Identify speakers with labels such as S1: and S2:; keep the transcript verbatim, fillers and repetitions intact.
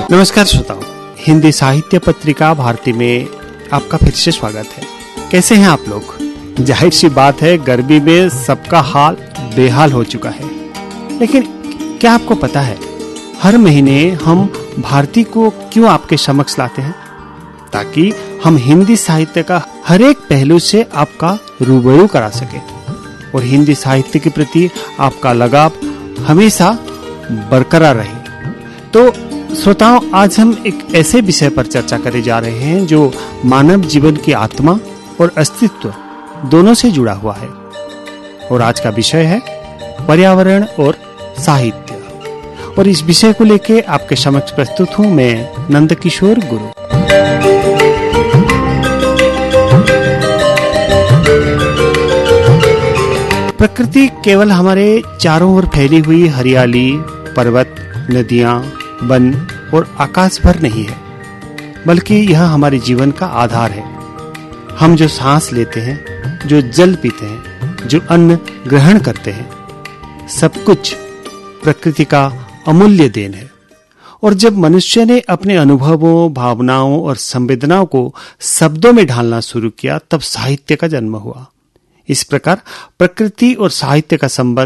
S1: नमस्कार श्रोताओं, हिंदी साहित्य पत्रिका भारती में आपका फिर से स्वागत है। कैसे हैं आप लोग? जाहिर सी बात है, गर्मी में सबका हाल बेहाल हो चुका है। लेकिन क्या आपको पता है, हर महीने हम भारती को क्यों आपके समक्ष लाते हैं? ताकि हम हिंदी साहित्य का हर एक पहलू से आपका रूबरू करा सके और हिंदी साहित्य के प्रति आपका लगाव हमेशा बरकरार रहे। तो श्रोताओं, आज हम एक ऐसे विषय पर चर्चा करने जा रहे हैं जो मानव जीवन की आत्मा और अस्तित्व दोनों से जुड़ा हुआ है। और आज का विषय है पर्यावरण और साहित्य। और इस विषय को लेकर आपके समक्ष प्रस्तुत हूं मैं नंदकिशोर गुरु। प्रकृति केवल हमारे चारों ओर फैली हुई हरियाली, पर्वत, नदियां, वन और आकाश भर नहीं है, बल्कि यह हमारे जीवन का आधार है। हम जो सांस लेते हैं, जो जल पीते हैं, जो अन्न ग्रहण करते हैं, सब कुछ प्रकृति का अमूल्य देन है। और जब मनुष्य ने अपने अनुभवों, भावनाओं और संवेदनाओं को शब्दों में ढालना शुरू किया, तब साहित्य का जन्म हुआ। इस प्रकार प्रकृति और साहित्य का संबंध